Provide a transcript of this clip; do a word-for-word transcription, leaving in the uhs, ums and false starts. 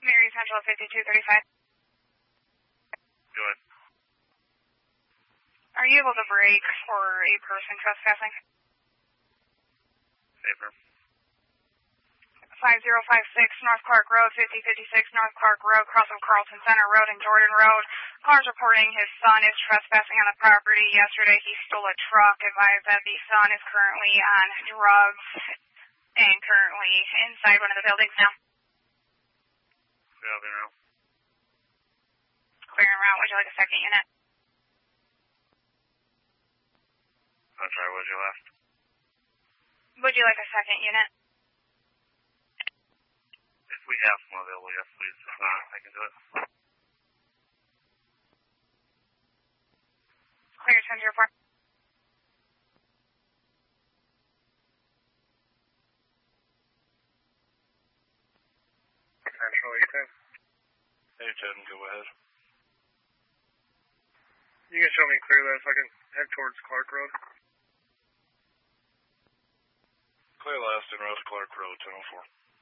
Mary Central fifty-two thirty-five. Go ahead. Are you able to brake for a person trespassing? Paper. five zero five six North Clark Road, fifty fifty-six North Clark Road, crossing Carlton Center Road and Jordan Road. Cars reporting his son is trespassing on the property. Yesterday he stole a truck. Advised that the son is currently on drugs and currently inside one of the buildings now. Clearing route. Clearing route. Would you like a second unit? I'm sorry, what did you left? Would you like a second unit? If we have one available, yes, please. If not, I can do it. Clear ten zero four. Central eight ten. eight ten, go ahead. You can show me clear that so I can head towards Clark Road. Clear last in West Clark Road, ten oh four.